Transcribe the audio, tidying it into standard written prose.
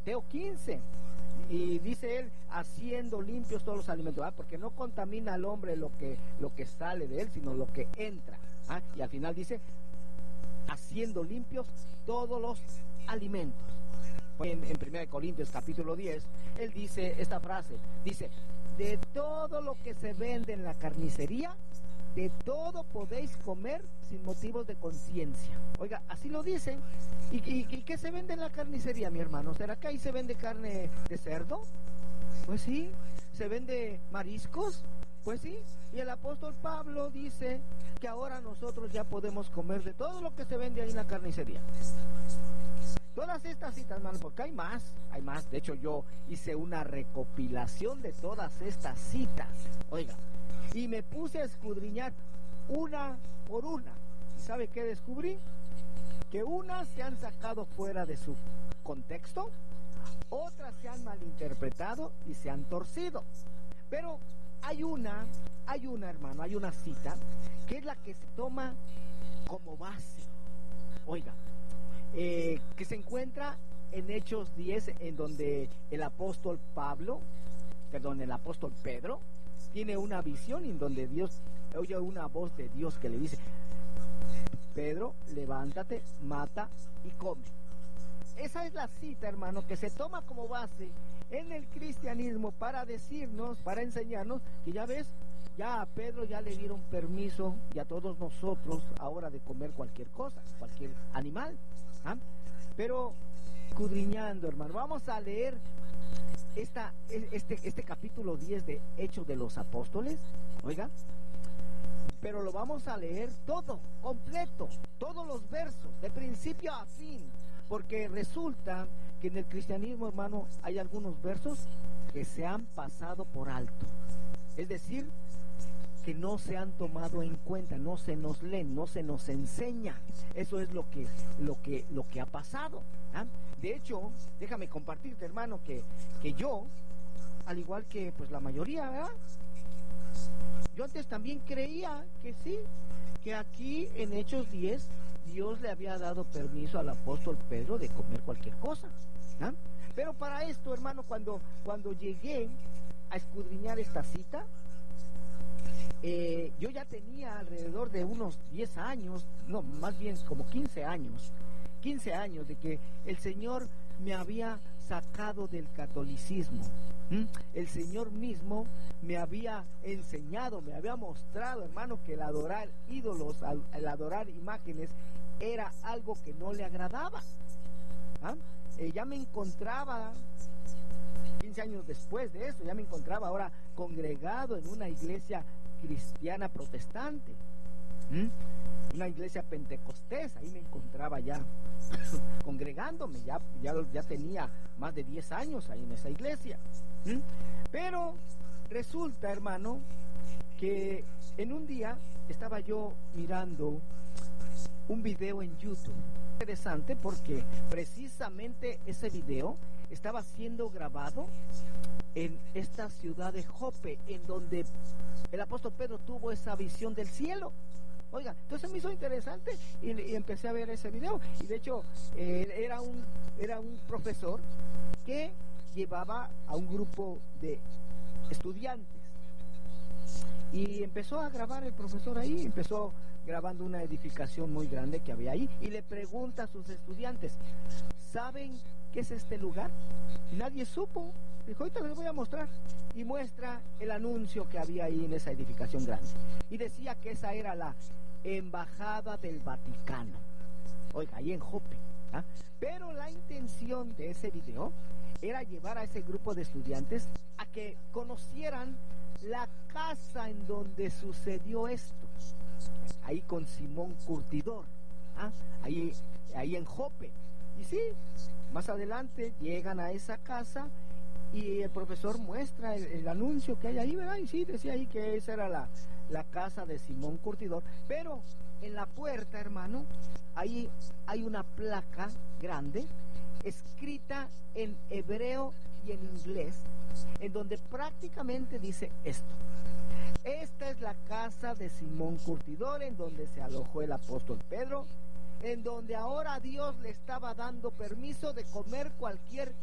Mateo 15. Y dice él, haciendo limpios todos los alimentos, porque no contamina al hombre lo que sale de él, sino lo que entra. Y al final dice, haciendo limpios todos los alimentos. En 1 Corintios capítulo 10, él dice esta frase, dice, de todo lo que se vende en la carnicería, de todo podéis comer sin motivos de conciencia. Oiga, así lo dicen. ¿Y qué se vende en la carnicería, mi hermano? ¿Será que ahí se vende carne de cerdo? Pues sí. ¿Se vende mariscos? Pues sí. Y el apóstol Pablo dice que ahora nosotros ya podemos comer de todo lo que se vende ahí en la carnicería. Todas estas citas, hermano, porque hay más. De hecho, yo hice una recopilación de todas estas citas. Oiga, y me puse a escudriñar una por una. ¿Y sabe qué descubrí? Que unas se han sacado fuera de su contexto, otras se han malinterpretado y se han torcido. Pero hay una hermano, hay una cita que es la que se toma como base. Oiga, que se encuentra en Hechos 10, en donde el apóstol Pedro tiene una visión en donde Dios oye una voz de Dios que le dice, Pedro, levántate, mata y come. Esa es la cita, hermano, que se toma como base en el cristianismo para decirnos, para enseñarnos que ya ves, ya a Pedro ya le dieron permiso y a todos nosotros ahora de comer cualquier cosa, cualquier animal. Pero escudriñando, hermano, vamos a leer este capítulo 10 de Hechos de los Apóstoles. Oiga, pero lo vamos a leer todo, completo, todos los versos, de principio a fin, porque resulta que en el cristianismo, hermano, hay algunos versos que se han pasado por alto, es decir, que no se han tomado en cuenta, no se nos leen, no se nos enseña. Eso es lo que ha pasado. De hecho, déjame compartirte, hermano, que yo, al igual que pues la mayoría, ¿verdad? Yo antes también creía que sí, que aquí en Hechos 10 Dios le había dado permiso al apóstol Pedro de comer cualquier cosa. Pero para esto, hermano, cuando llegué a escudriñar esta cita, yo ya tenía alrededor de unos 10 años, no, más bien como 15 años de que el Señor me había sacado del catolicismo. El Señor mismo me había enseñado, me había mostrado, hermano, que el adorar ídolos, el adorar imágenes era algo que no le agradaba. Ya me encontraba 15 años después de eso, ya me encontraba ahora congregado en una iglesia cristiana protestante, una iglesia pentecostés. Ahí me encontraba ya congregándome, ya tenía más de 10 años ahí en esa iglesia. Pero resulta, hermano, que en un día estaba yo mirando un video en YouTube. Interesante porque precisamente ese video estaba siendo grabado en esta ciudad de Jope, en donde el apóstol Pedro tuvo esa visión del cielo. Oiga, entonces me hizo interesante y empecé a ver ese video. Y de hecho era un profesor que llevaba a un grupo de estudiantes y empezó a grabar el profesor ahí, empezó grabando una edificación muy grande que había ahí y le pregunta a sus estudiantes, ¿saben qué es este lugar? Y nadie supo. Dijo, ahorita les voy a mostrar. Y muestra el anuncio que había ahí en esa edificación grande. Y decía que esa era la Embajada del Vaticano. Oiga, ahí en Jope. Pero la intención de ese video era llevar a ese grupo de estudiantes a que conocieran la casa en donde sucedió esto. Ahí con Simón Curtidor. Ahí en Jope. Y sí, más adelante llegan a esa casa y el profesor muestra el anuncio que hay ahí, ¿verdad? Y sí, decía ahí que esa era la casa de Simón Curtidor. Pero en la puerta, hermano, ahí hay una placa grande, escrita en hebreo y en inglés, en donde prácticamente dice esto: esta es la casa de Simón Curtidor, en donde se alojó el apóstol Pedro, en donde ahora Dios le estaba dando permiso de comer cualquier